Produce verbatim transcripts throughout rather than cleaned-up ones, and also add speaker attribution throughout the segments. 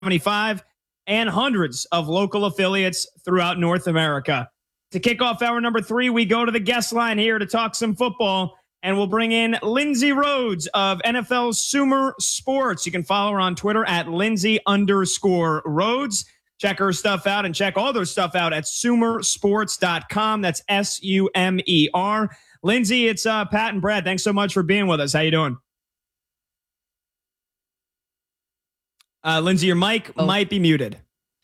Speaker 1: seventy-five and hundreds of local affiliates throughout North America. To kick off hour number three, we go to the guest line here to talk some football, and we'll bring in Lindsay Rhodes of N F L Sumer Sports. You can follow her on Twitter at Lindsay underscore Rhodes. Check her stuff out and check all their stuff out at sumer sports dot com. That's S U M E R. Lindsay, it's uh, Pat and Brad. Thanks so much for being with us. How you doing? Uh, Lindsay, your mic oh. might be muted.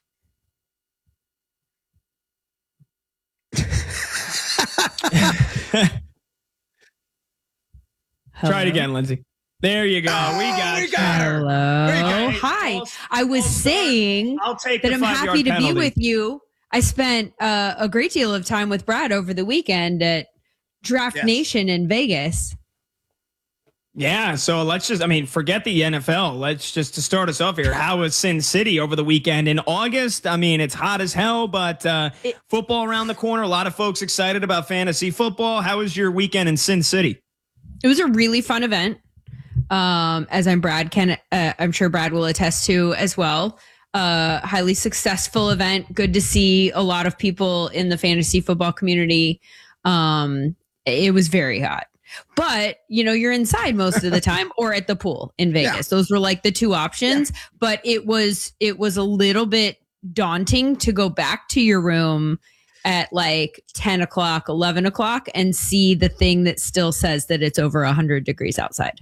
Speaker 1: Try it again, Lindsay. There you go.
Speaker 2: Oh,
Speaker 1: we got,
Speaker 2: we got her.
Speaker 3: Hello.
Speaker 2: We got her.
Speaker 3: Hi.
Speaker 1: I'll,
Speaker 3: I was
Speaker 1: I'll
Speaker 3: saying
Speaker 1: I'll take
Speaker 3: that I'm happy to
Speaker 1: penalty.
Speaker 3: be with you. I spent uh, a great deal of time with Brad over the weekend at Draft
Speaker 2: Yes.
Speaker 3: Nation in Vegas.
Speaker 1: Yeah, so let's just, I mean, forget the N F L. Let's just, to start us off here, how was Sin City over the weekend in August? I mean, it's hot as hell, but uh,
Speaker 3: It-
Speaker 1: football around the corner. A lot of folks excited about fantasy football. How was your weekend in Sin City?
Speaker 3: It was a really fun event. Um, as I'm Brad can, uh, I'm sure Brad will attest to as well. Uh, highly successful event. Good to see a lot of people in the fantasy football community. Um, it was very hot, but you know, you're inside most of the time or at the pool in Vegas. Yeah. Those were like the two options, yeah. but it was, it was a little bit daunting to go back to your room at like ten o'clock, eleven o'clock and see the thing that still says that it's over one hundred degrees outside.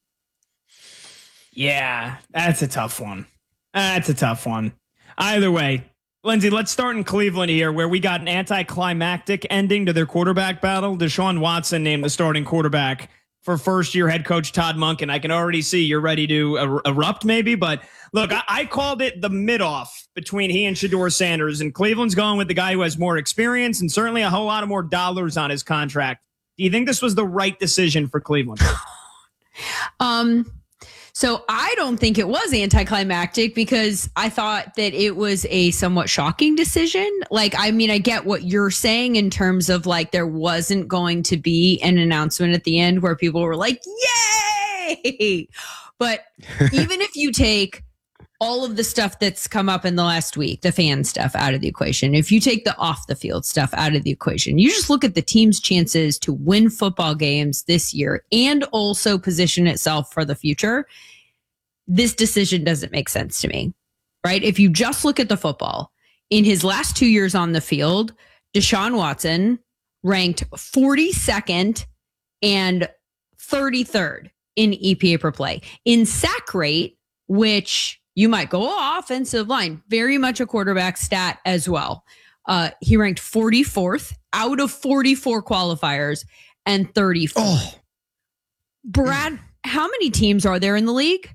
Speaker 1: Yeah, that's a tough one. That's a tough one. Either way, Lindsay, let's start in Cleveland here, where we got an anticlimactic ending to their quarterback battle. Deshaun Watson named the starting quarterback for first-year head coach Todd Monken. I can already see you're ready to er- erupt maybe, but look, I-, I called it the mid-off between he and Shedeur Sanders, and Cleveland's going with the guy who has more experience and certainly a whole lot of more dollars on his contract. Do you think this was the right decision for Cleveland?
Speaker 3: Um... So I don't think it was anticlimactic because I thought that it was a somewhat shocking decision. Like, I mean, I get what you're saying in terms of like there wasn't going to be an announcement at the end where people were like, yay! But even if you take all of the stuff that's come up in the last week, the fan stuff out of the equation, if you take the off the field stuff out of the equation, you just look at the team's chances to win football games this year and also position itself for the future. This decision doesn't make sense to me, right? If you just look at the football, in his last two years on the field, Deshaun Watson ranked forty-second and thirty-third in E P A per play. In sack rate, which you might go, oh, offensive line, very much a quarterback stat as well. Uh, he ranked forty-fourth out of forty-four qualifiers and thirty-fourth. Oh. Brad, how many teams are there in the league?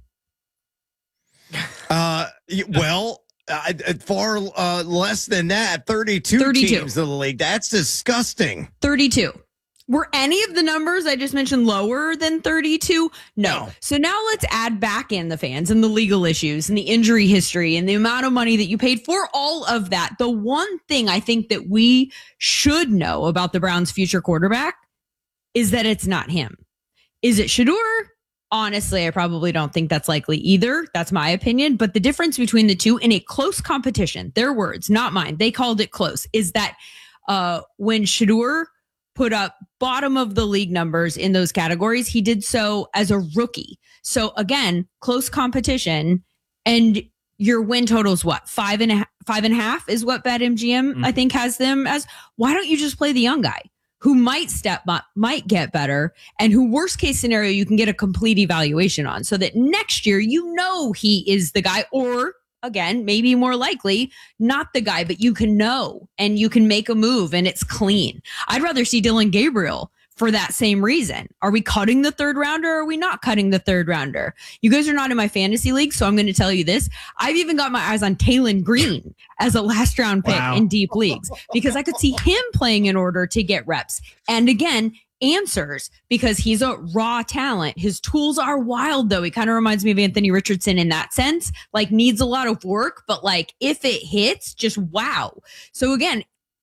Speaker 2: Uh, well, uh, far uh, less than that. thirty-two, thirty-two teams in the league. That's disgusting.
Speaker 3: thirty-two. Were any of the numbers I just mentioned lower than thirty-two? No. no. So now let's add back in the fans and the legal issues and the injury history and the amount of money that you paid for all of that. The one thing I think that we should know about the Browns' future quarterback is that it's not him. Is it Shedeur? Honestly, I probably don't think that's likely either. That's my opinion. But the difference between the two in a close competition, their words, not mine, they called it close, is that uh, when Shedeur put up bottom of the league numbers in those categories, he did so as a rookie. So again, close competition, and your win totals what? Five and a, five and a half is what BetMGM mm-hmm. I think has them as. Why don't you just play the young guy who might step up, might get better, and who worst case scenario you can get a complete evaluation on, so that next year you know he is the guy, or again, maybe more likely not the guy, but you can know and you can make a move and it's clean. I'd rather see Dylan Gabriel for that same reason. Are we cutting the third rounder or are we not cutting the third rounder? You guys are not in my fantasy league, so I'm going to tell you this. I've even got my eyes on Taylon Green as a last round pick wow. in deep leagues because I could see him playing in order to get reps. And again, answers, because he's a raw talent. His tools are wild, though. He kind of reminds me of Anthony Richardson in that sense, like needs a lot of work, but like if it hits, just wow. So again,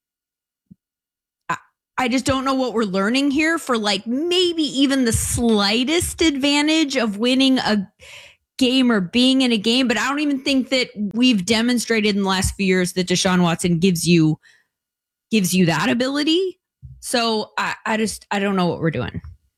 Speaker 3: I just don't know what we're learning here for like maybe even the slightest advantage of winning a game or being in a game, but I don't even think that we've demonstrated in the last few years that Deshaun Watson gives you gives you that ability. So I, I just I don't know what we're doing.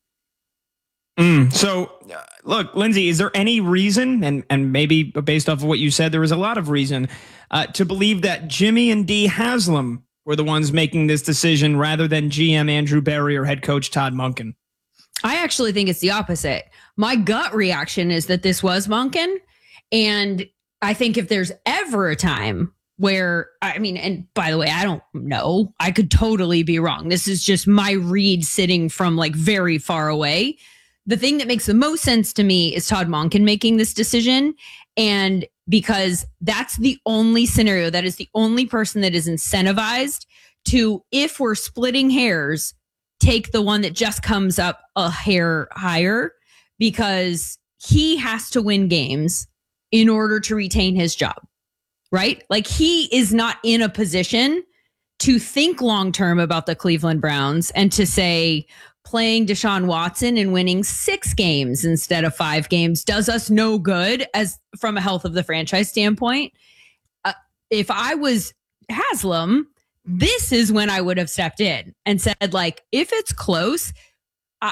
Speaker 1: Mm, so, uh, look, Lindsay, is there any reason, and and maybe based off of what you said, there was a lot of reason uh, to believe that Jimmy and Dee Haslam were the ones making this decision rather than G M Andrew Berry or head coach Todd Monken?
Speaker 3: I actually think it's the opposite. My gut reaction is that this was Monken. And I think if there's ever a time where, I mean, and by the way, I don't know, I could totally be wrong. This is just my read sitting from like very far away. The thing that makes the most sense to me is Todd Monken making this decision. And because that's the only scenario, that is the only person that is incentivized to, if we're splitting hairs, take the one that just comes up a hair higher, because he has to win games in order to retain his job, right? Like, he is not in a position to think long-term about the Cleveland Browns and to say, playing Deshaun Watson and winning six games instead of five games does us no good as from a health of the franchise standpoint. Uh, if I was Haslam, this is when I would have stepped in and said, like, if it's close, uh,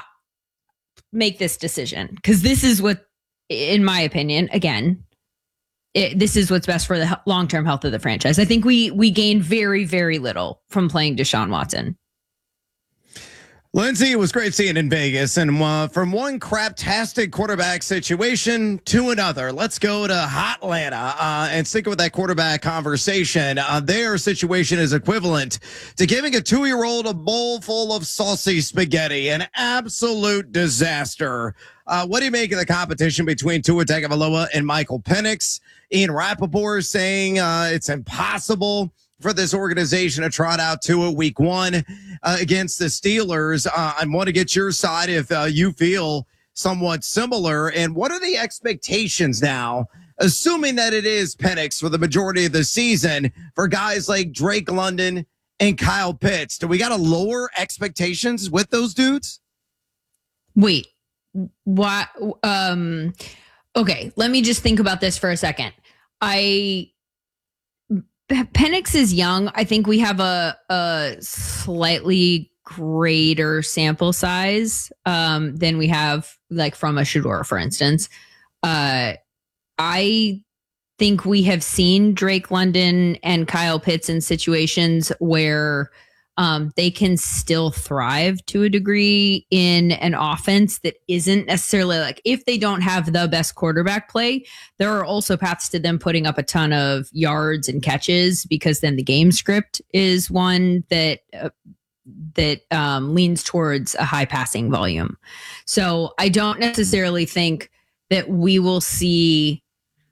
Speaker 3: make this decision. Because this is what, in my opinion, again, it, this is what's best for the long-term health of the franchise. I think we we gain very, very little from playing Deshaun Watson.
Speaker 2: Lindsay, it was great seeing in Vegas. And uh, from one craptastic quarterback situation to another, let's go to Hotlanta uh, and stick with that quarterback conversation. Uh, their situation is equivalent to giving a two-year-old a bowl full of saucy spaghetti, an absolute disaster. Uh, what do you make of the competition between Tua Tagovailoa and Michael Penix? Ian Rappaport saying uh, it's impossible for this organization to trot out Tua week one uh, against the Steelers. Uh, I want to get your side if uh, you feel somewhat similar. And what are the expectations now, assuming that it is Penix for the majority of the season, for guys like Drake London and Kyle Pitts? Do we got to lower expectations with those dudes?
Speaker 3: Wait, what? Um, okay, let me just think about this for a second. I... Penix is young. I think we have a, a slightly greater sample size um, than we have like from a Shedeur, for instance. Uh, I think we have seen Drake London and Kyle Pitts in situations where um, they can still thrive to a degree in an offense that isn't necessarily like, if they don't have the best quarterback play, there are also paths to them putting up a ton of yards and catches, because then the game script is one that uh, that um, leans towards a high passing volume. So I don't necessarily think that we will see.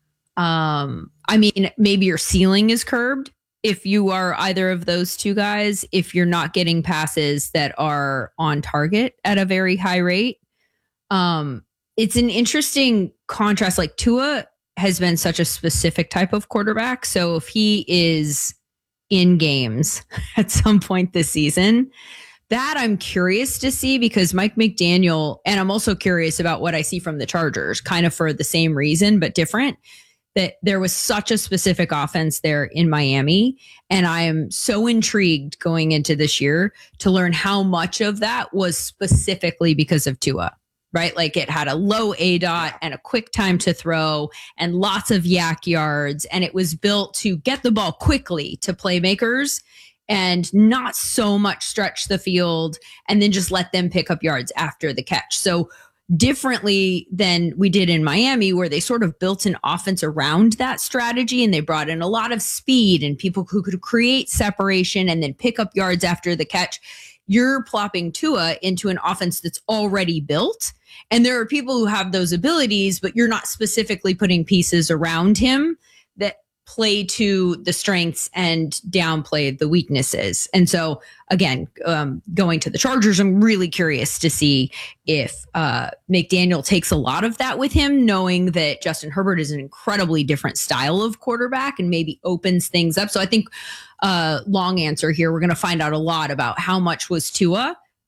Speaker 3: Um, I mean, maybe your ceiling is curbed if you are either of those two guys, if you're not getting passes that are on target at a very high rate. Um, it's an interesting contrast. Like, Tua has been such a specific type of quarterback. So if he is in games at some point this season, that I'm curious to see, because Mike McDaniel, and I'm also curious about what I see from the Chargers, kind of for the same reason, but different, that there was such a specific offense there in Miami. And I am so intrigued going into this year to learn how much of that was specifically because of Tua, right? Like, it had a low A D O T and a quick time to throw and lots of yak yards. And it was built to get the ball quickly to playmakers and not so much stretch the field and then just let them pick up yards after the catch. So differently than we did in Miami, where they sort of built an offense around that strategy, and they brought in a lot of speed and people who could create separation and then pick up yards after the catch. You're plopping Tua into an offense that's already built, and there are people who have those abilities, but you're not specifically putting pieces around him that play to the strengths and downplay the weaknesses. And so, again, um, going to the Chargers, I'm really curious to see if uh, McDaniel takes a lot of that with him, knowing that Justin Herbert is an incredibly different style of quarterback and maybe opens things up. So I think, uh, long answer here, we're going to find out a lot about how much was Tua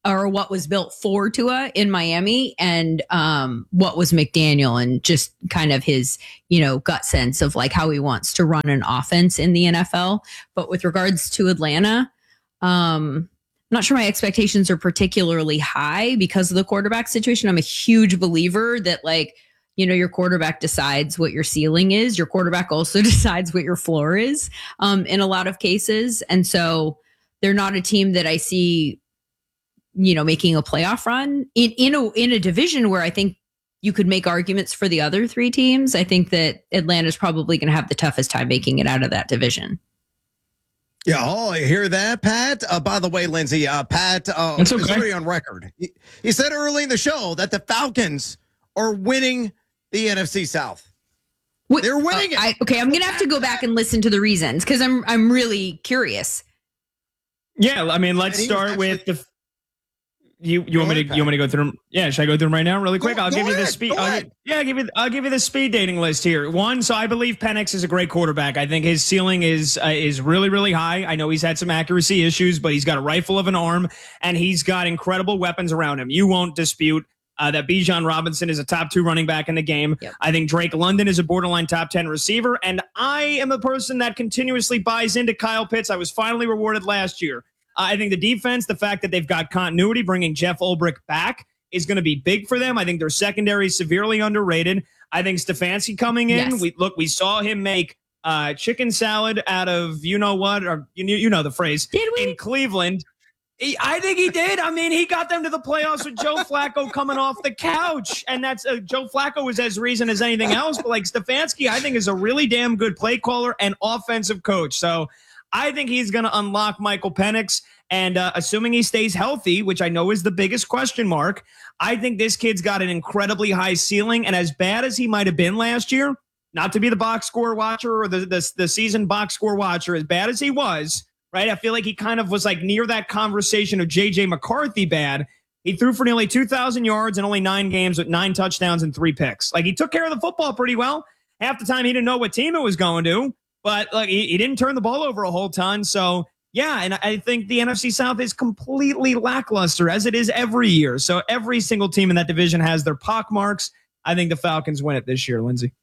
Speaker 3: or what was built for Tua in Miami and um, what was McDaniel and just kind of his, you know, gut sense of like how he wants to run an offense in the N F L. But with regards to Atlanta, um, I'm not sure my expectations are particularly high because of the quarterback situation. I'm a huge believer that like, you know, your quarterback decides what your ceiling is. Your quarterback also decides what your floor is um, in a lot of cases. And so they're not a team that I see, you know, making a playoff run in, in a, in a division where I think you could make arguments for the other three teams. I think that Atlanta's probably going to have the toughest time making it out of that division.
Speaker 2: Yeah, oh, you hear that, Pat? Uh, by the way, Lindsay, uh, Pat uh,
Speaker 1: It's
Speaker 2: is
Speaker 1: okay.
Speaker 2: already on record. He, he said early in the show that the Falcons are winning the N F C South.
Speaker 3: Wait,
Speaker 2: They're winning
Speaker 3: uh,
Speaker 2: it.
Speaker 3: I, okay, I'm going to have to go back and listen to the reasons because I'm I'm really curious.
Speaker 1: Yeah, I mean, let's
Speaker 2: And he was
Speaker 1: start with
Speaker 2: actually-
Speaker 1: the. You you want me
Speaker 2: ahead,
Speaker 1: to
Speaker 2: Pat.
Speaker 1: you want me to go through them? Yeah, should I go through them right now, really quick?
Speaker 2: Go-
Speaker 1: I'll
Speaker 2: go
Speaker 1: give you the
Speaker 2: ahead,
Speaker 1: speed.
Speaker 2: go
Speaker 1: I'll
Speaker 2: ahead.
Speaker 1: gi- yeah, I'll give you I'll give you the speed dating list here. One, so I believe Penix is a great quarterback. I think his ceiling is uh, is really really high. I know he's had some accuracy issues, but he's got a rifle of an arm and he's got incredible weapons around him. You won't dispute uh, that Bijan Robinson is a top two running back in the game.
Speaker 3: Yep.
Speaker 1: I think Drake London is a borderline top ten receiver, and I am a person that continuously buys into Kyle Pitts. I was finally rewarded last year. I think the defense, the fact that they've got continuity, bringing Jeff Ulbrich back is going to be big for them. I think their secondary is severely underrated. I think Stefanski coming in,
Speaker 3: Yes.
Speaker 1: we look, we saw him make uh, chicken salad out of you know what, or you you know the phrase
Speaker 3: Did we?
Speaker 1: in Cleveland. He, I think he did. I mean, he got them to the playoffs with Joe Flacco coming off the couch, and that's uh, Joe Flacco was as reason as anything else. But like Stefanski, I think is a really damn good play caller and offensive coach. So I think he's going to unlock Michael Penix. And uh, assuming he stays healthy, which I know is the biggest question mark, I think this kid's got an incredibly high ceiling. And as bad as he might have been last year, not to be the box score watcher or the, the, the season box score watcher, as bad as he was, right? I feel like he kind of was like near that conversation of J J McCarthy bad. He threw for nearly two thousand yards in only nine games with nine touchdowns and three picks. Like he took care of the football pretty well. Half the time he didn't know what team it was going to. But like he, he didn't turn the ball over a whole ton. So, yeah, and I think the N F C South is completely lackluster, as it is every year. So every single team in that division has their pockmarks. I think the Falcons win it this year, Lindsay.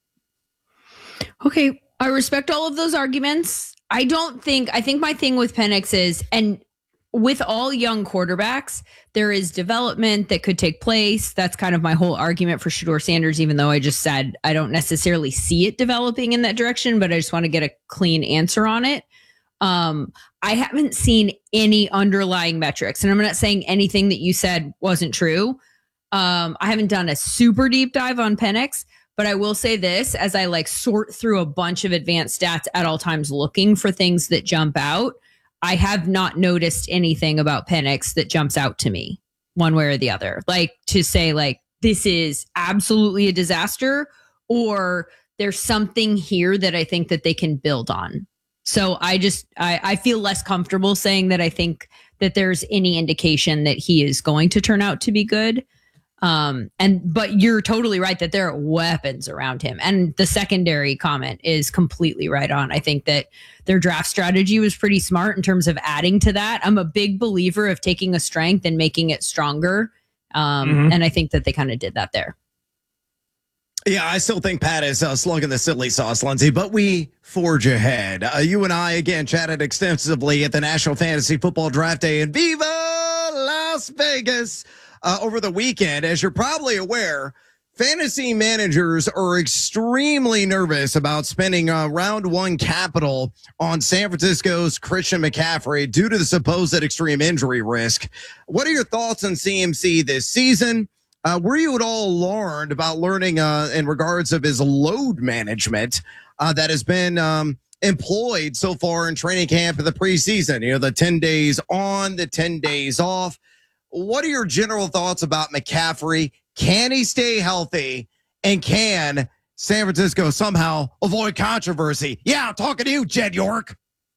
Speaker 3: Okay, I respect all of those arguments. I don't think, I think my thing with Penix is, and with all young quarterbacks, there is development that could take place. That's kind of my whole argument for Shedeur Sanders, even though I just said I don't necessarily see it developing in that direction, but I just want to get a clean answer on it. Um, I haven't seen any underlying metrics, and I'm not saying anything that you said wasn't true. Um, I haven't done a super deep dive on Penix, but I will say this as I like sort through a bunch of advanced stats at all times looking for things that jump out. I have not noticed anything about Penix that jumps out to me one way or the other. Like to say like, this is absolutely a disaster, or there's something here that I think that they can build on. So I just, I, I feel less comfortable saying that I think that there's any indication that he is going to turn out to be good. Um, and, but you're totally right that there are weapons around him. And the secondary comment is completely right on. I think that their draft strategy was pretty smart in terms of adding to that. I'm a big believer of taking a strength and making it stronger. Um,
Speaker 1: Mhm.
Speaker 3: and I think that they kind of did that there.
Speaker 2: Yeah, I still think Pat is uh, slugging the silly sauce, Lindsay, but we forge ahead. Uh, you and I, again, chatted extensively at the National Fantasy Football Draft Day in Viva Las Vegas uh, over the weekend. As you're probably aware, fantasy managers are extremely nervous about spending uh, round one capital on San Francisco's Christian McCaffrey due to the supposed extreme injury risk. What are your thoughts on C M C this season? Uh, were you at all alarmed about learning uh, in regards of his load management uh, that has been um, employed so far in training camp in the preseason? You know, the ten days on, the ten days off. What are your general thoughts about McCaffrey? Can he stay healthy? And can San Francisco somehow avoid controversy? Yeah, I'm talking to you, Jed York.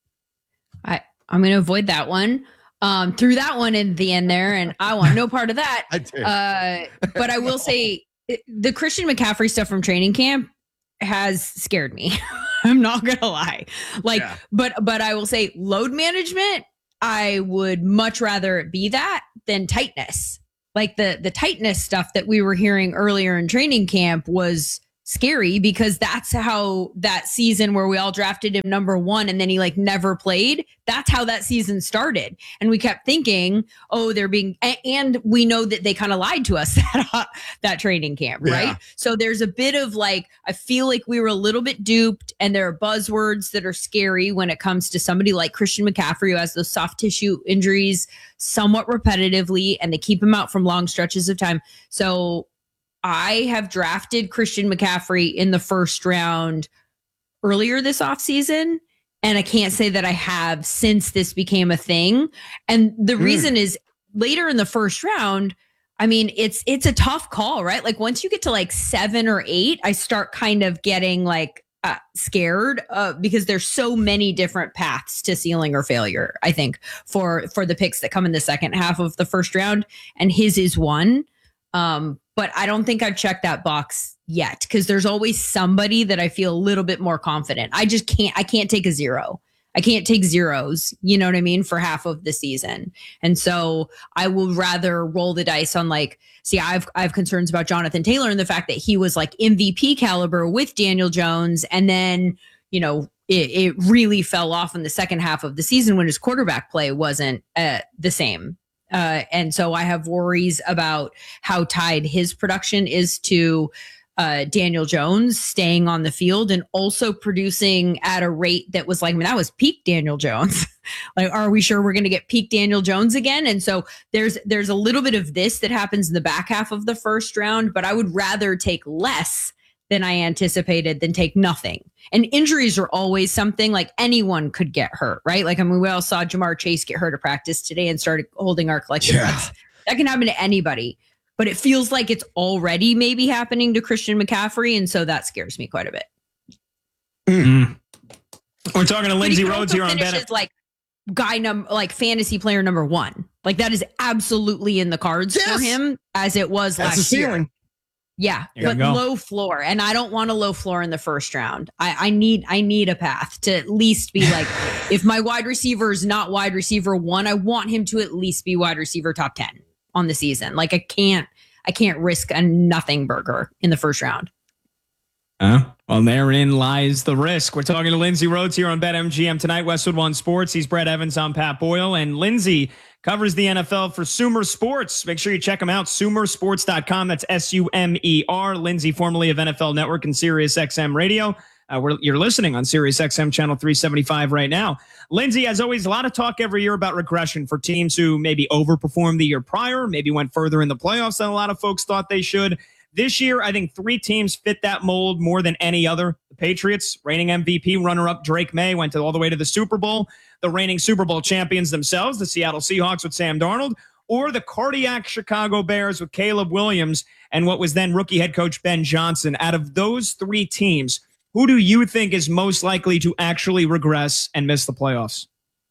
Speaker 3: I, I'm going to avoid that one. Um, threw that one in the end there, and I want no part of that.
Speaker 2: I did.
Speaker 3: Uh, but I will say the Christian McCaffrey stuff from training camp has scared me. I'm not gonna lie. Like,
Speaker 2: Yeah.
Speaker 3: but but I will say load management. I would much rather it be that than tightness. Like the the tightness stuff that we were hearing earlier in training camp was scary because that's how that season where we all drafted him number one and then he like never played. That's how that season started. And we kept thinking, oh, they're being, and we know that they kind of lied to us that, that training camp, right? Yeah. So there's a bit of like, I feel like we were a little bit duped and there are buzzwords that are scary when it comes to somebody like Christian McCaffrey who has those soft tissue injuries somewhat repetitively and they keep him out from long stretches of time. So I have drafted Christian McCaffrey in the first round earlier this offseason, and I can't say that I have since this became a thing. And the mm. reason is later in the first round, I mean, it's it's a tough call, right? Like once you get to like seven or eight, I start kind of getting like uh, scared uh, because there's so many different paths to ceiling or failure, I think, for, for the picks that come in the second half of the first round, and his is one. Um, but I don't think I've checked that box yet because there's always somebody that I feel a little bit more confident. I just can't, I can't take a zero. I can't take zeros, you know what I mean, for half of the season. And so I will rather roll the dice on like, see, I've, I have concerns about Jonathan Taylor and the fact that he was like M V P caliber with Daniel Jones. And then, you know, it, it really fell off in the second half of the season when his quarterback play wasn't uh, the same. Uh, and so I have worries about how tied his production is to uh, Daniel Jones staying on the field and also producing at a rate that was like, I mean, that was peak Daniel Jones. Like, are we sure we're going to get peak Daniel Jones again? And so there's there's a little bit of this that happens in the back half of the first round, but I would rather take less than I anticipated than take nothing. And injuries are always something, like anyone could get hurt, right? Like, I mean, we all saw Jamar Chase get hurt at practice today and started holding our collective
Speaker 2: yeah.
Speaker 3: breaths. That can happen to anybody, but it feels like it's already maybe happening to Christian McCaffrey. And so that scares me quite a bit.
Speaker 1: Mm. We're talking to Lindsay Rhodes here on Ben.
Speaker 3: Like guy number, like fantasy player number one. Like that is absolutely in the cards yes. for him as it was
Speaker 2: That's
Speaker 3: last
Speaker 2: a
Speaker 3: year.
Speaker 2: ceiling.
Speaker 3: Yeah, but low floor, and I don't want a low floor in the first round. I, I need I need a path to at least be like, if my wide receiver is not wide receiver one, I want him to at least be wide receiver top ten on the season. Like I can't I can't risk a nothing burger in the first round.
Speaker 1: Uh, well, therein lies the risk. We're talking to Lindsay Rhodes here on BetMGM tonight. Westwood One Sports. He's Brett Evans. I'm Pat Boyle, and Lindsay covers the N F L for Sumer Sports. Make sure you check him out, sumer sports dot com. That's S U M E R. Lindsay, formerly of N F L Network and Sirius X M Radio. Uh, we're, you're listening on Sirius X M channel three seventy-five right now. Lindsay, as always, a lot of talk every year about regression for teams who maybe overperformed the year prior, maybe went further in the playoffs than a lot of folks thought they should. This year, I think three teams fit that mold more than any other. The Patriots, reigning M V P runner-up Drake May, went to, all the way to the Super Bowl. The reigning Super Bowl champions themselves, the Seattle Seahawks with Sam Darnold, or the cardiac Chicago Bears with Caleb Williams and what was then rookie head coach Ben Johnson. Out of those three teams, who do you think is most likely to actually regress and miss the playoffs?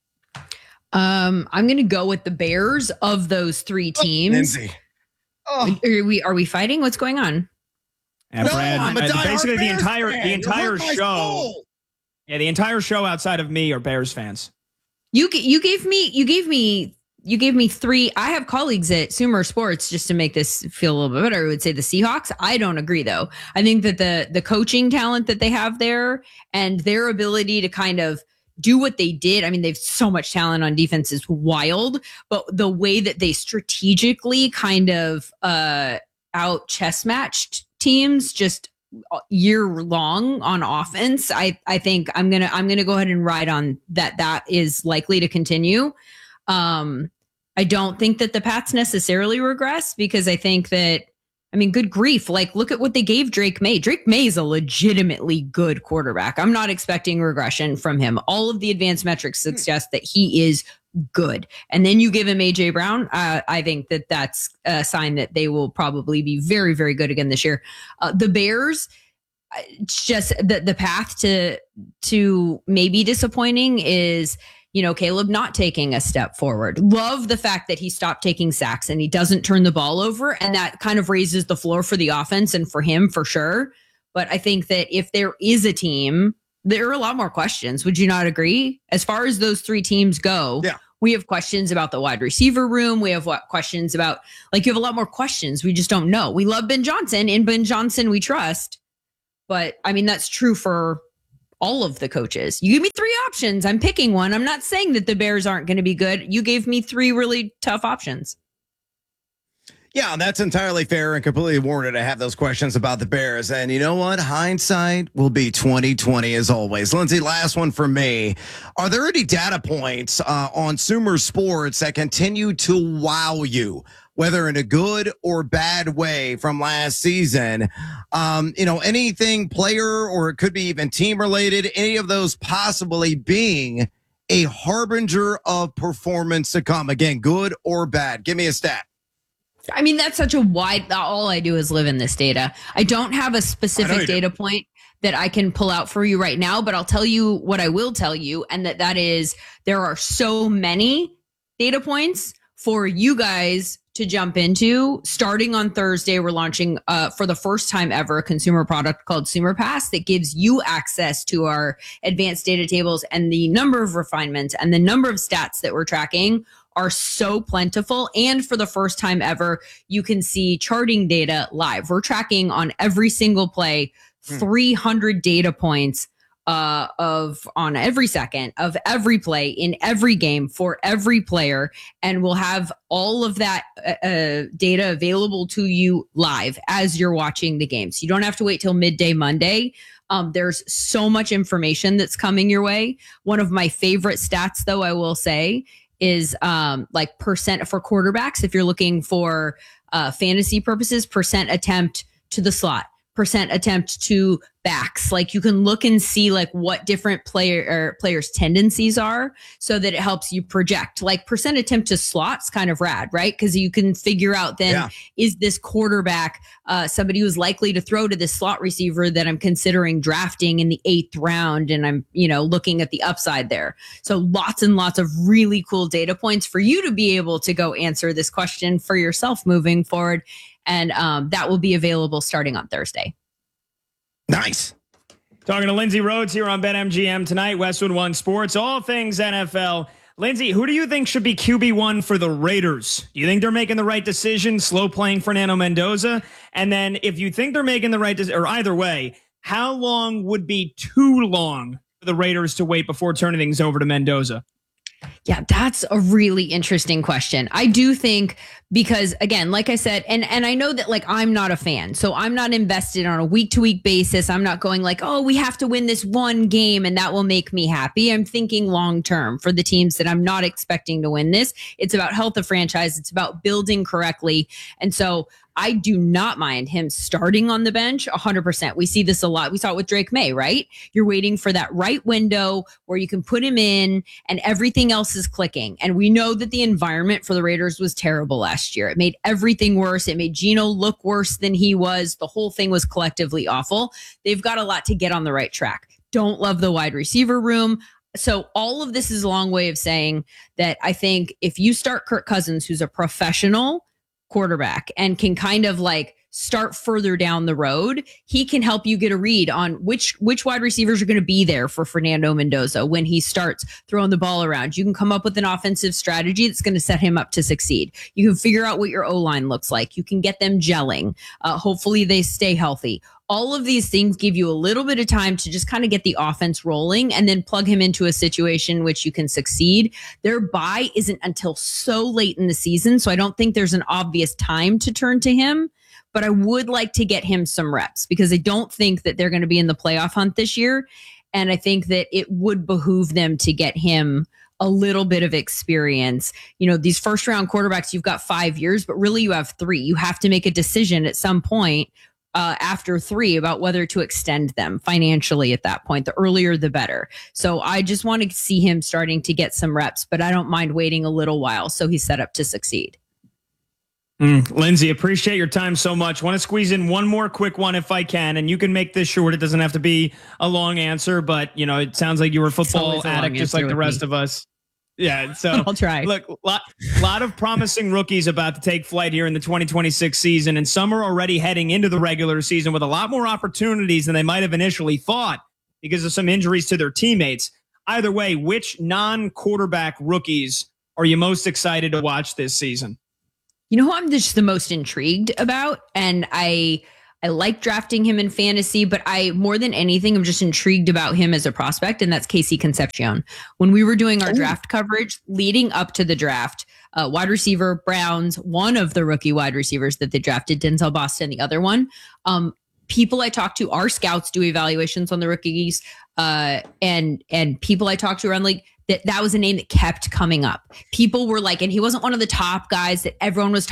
Speaker 3: Um, I'm going to go with the Bears of those three teams.
Speaker 2: Lindsay.
Speaker 3: Oh. Are we are we fighting? What's going on?
Speaker 1: Yeah,
Speaker 2: no,
Speaker 1: Brad,
Speaker 2: I'm a
Speaker 1: uh, basically the
Speaker 2: Bears
Speaker 1: entire
Speaker 2: fan.
Speaker 1: the entire show.
Speaker 2: Soul.
Speaker 1: Yeah, the entire show outside of me are Bears fans.
Speaker 3: You you gave me you gave me you gave me three. I have colleagues at Sumer Sports, just to make this feel a little bit better, I would say the Seahawks. I don't agree though. I think that the the coaching talent that they have there and their ability to kind of do what they did. I mean, they've so much talent on defense is wild, but the way that they strategically kind of uh, out chess matched teams just year long on offense, I I think I'm gonna I'm gonna go ahead and ride on that. That is likely to continue. Um, I don't think that the Pats necessarily regress because I think that. I mean, good grief. Like, look at what they gave Drake May. Drake May is a legitimately good quarterback. I'm not expecting regression from him. All of the advanced metrics suggest that he is good. And then you give him A J Brown. Uh, I think that that's a sign that they will probably be very, very good again this year. Uh, the Bears, it's just the, the path to, to maybe disappointing is, you know, Caleb not taking a step forward. Love the fact that he stopped taking sacks and he doesn't turn the ball over. And that kind of raises the floor for the offense and for him for sure. But I think that if there is a team, there are a lot more questions. Would you not agree? As far as those three teams go,
Speaker 2: yeah.
Speaker 3: We have questions about the wide receiver room. We have what questions about, like, you have a lot more questions. We just don't know. We love Ben Johnson. In Ben Johnson, we trust. But I mean, that's true for all of the coaches. You give me three options. I'm picking one. I'm not saying that the Bears aren't going to be good. You gave me three really tough options.
Speaker 2: Yeah, that's entirely fair and completely warranted to have those questions about the Bears. And you know what? Hindsight will be twenty twenty as always. Lindsay, last one for me. Are there any data points uh, on Sumer Sports that continue to wow you, whether in a good or bad way from last season? Um, you know, anything player, or it could be even team related, any of those possibly being a harbinger of performance to come? Again, good or bad. Give me a stat.
Speaker 3: I mean, that's such a wide, all I do is live in this data. I don't have a specific data do. point that I can pull out for you right now, but I'll tell you what I will tell you. And that that is, there are so many data points for you guys to jump into. Starting on Thursday, we're launching uh, for the first time ever a consumer product called Sumer Pass that gives you access to our advanced data tables, and the number of refinements and the number of stats that we're tracking are so plentiful. And for the first time ever, you can see charting data live. We're tracking on every single play, three hundred data points uh, of on every second of every play in every game for every player. And we'll have all of that uh, data available to you live as you're watching the game. So you don't have to wait till midday Monday. Um, there's so much information that's coming your way. One of my favorite stats, though, I will say, is um, like percent for quarterbacks. If you're looking for uh, fantasy purposes, percent attempt to the slot, percent attempt to backs. Like, you can look and see like what different player or players' tendencies are, so that it helps you project. Like, percent attempt to slots, kind of rad, right? Because you can figure out then, yeah. is this quarterback uh, somebody who's likely to throw to this slot receiver that I'm considering drafting in the eighth round, and I'm, you know, looking at the upside there. So lots and lots of really cool data points for you to be able to go answer this question for yourself moving forward. And um, that will be available starting on Thursday.
Speaker 2: Nice.
Speaker 1: Talking to Lindsay Rhodes here on BetMGM tonight, Westwood One Sports, all things N F L. Lindsay, who do you think should be Q B one for the Raiders? Do you think they're making the right decision, slow playing Fernando Mendoza? And then if you think they're making the right decision, or either way, how long would be too long for the Raiders to wait before turning things over to Mendoza?
Speaker 3: Yeah, that's a really interesting question. I do think, because again, like I said, and, and I know that like I'm not a fan, so I'm not invested on a week to week basis. I'm not going like, oh, we have to win this one game and that will make me happy. I'm thinking long term for the teams that I'm not expecting to win this. It's about health of franchise. It's about building correctly. And so I do not mind him starting on the bench one hundred percent. We see this a lot. We saw it with Drake May, right? You're waiting for that right window where you can put him in and everything else is clicking. And we know that the environment for the Raiders was terrible last year. It made everything worse. It made Geno look worse than he was. The whole thing was collectively awful. They've got a lot to get on the right track. Don't love the wide receiver room. So all of this is a long way of saying that I think if you start Kirk Cousins, who's a professional quarterback and can kind of like start further down the road, he can help you get a read on which which wide receivers are going to be there for Fernando Mendoza when he starts throwing the ball around. You can come up with an offensive strategy that's going to set him up to succeed. You can figure out what your O-line looks like. You can get them gelling. Uh, hopefully they stay healthy. All of these things give you a little bit of time to just kind of get the offense rolling and then plug him into a situation which you can succeed. Their bye isn't until so late in the season, so I don't think there's an obvious time to turn to him. But I would like to get him some reps because I don't think that they're going to be in the playoff hunt this year. And I think that it would behoove them to get him a little bit of experience. You know, these first round quarterbacks, you've got five years, but really you have three. You have to make a decision at some point uh, after three about whether to extend them financially at that point. The earlier, the better. So I just want to see him starting to get some reps, but I don't mind waiting a little while so he's set up to succeed.
Speaker 1: Mm, Lindsay, appreciate your time so much. Want to squeeze in one more quick one if I can, and you can make this short. It doesn't have to be a long answer, but you know, it sounds like you were a football addict just like the rest me. of us. Yeah, so
Speaker 3: I'll try.
Speaker 1: Look, lot, lot of promising rookies about to take flight here in the twenty twenty-six season, and some are already heading into the regular season with a lot more opportunities than they might have initially thought because of some injuries to their teammates. Either way, which non-quarterback rookies are you most excited to watch this season?
Speaker 3: You know who I'm just the most intrigued about? And I I like drafting him in fantasy, but I more than anything, I'm just intrigued about him as a prospect, and that's Casey Concepcion. When we were doing our Ooh. draft coverage leading up to the draft, uh, wide receiver, Browns, one of the rookie wide receivers that they drafted, Denzel Boston, the other one. Um, people I talk to, our scouts do evaluations on the rookies, uh, and and people I talk to around like that that was a name that kept coming up. People were like, and he wasn't one of the top guys that everyone was